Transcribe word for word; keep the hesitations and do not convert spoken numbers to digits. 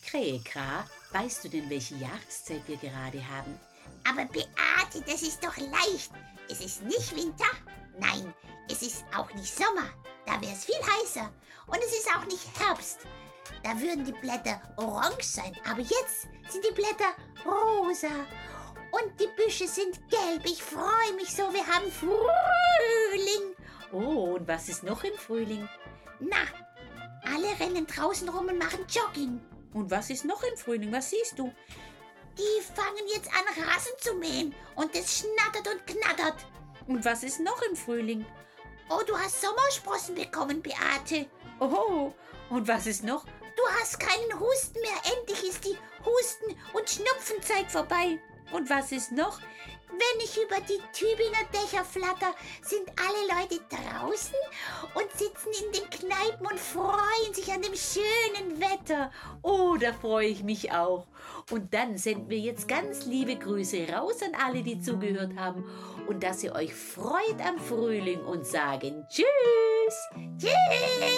Krähekra, weißt du denn, welche Jahreszeit wir gerade haben? Aber Beate, das ist doch leicht. Es ist nicht Winter. Nein, es ist auch nicht Sommer. Da wäre es viel heißer. Und es ist auch nicht Herbst. Da würden die Blätter orange sein. Aber jetzt sind die Blätter rosa. Und die Büsche sind gelb. Ich freue mich so. Wir haben Frühling. Oh, und was ist noch im Frühling? Na, alle rennen draußen rum und machen Jogging. Und was ist noch im Frühling? Was siehst du? Die fangen jetzt an, Rasen zu mähen. Und es schnattert und knattert. Und was ist noch im Frühling? Oh, du hast Sommersprossen bekommen, Beate. Oh, und was ist noch? Du hast keinen Husten mehr. Endlich ist die Husten- und Schnupfenzeit vorbei. Und was ist noch? Wenn ich über die Tübinger Dächer flatter, sind alle Leute draußen und sitzen in den Kneipen und freuen sich an dem schönen Wetter. Oh, da freue ich mich auch. Und dann senden wir jetzt ganz liebe Grüße raus an alle, die zugehört haben. Und dass ihr euch freut am Frühling und sagen Tschüss. Tschüss.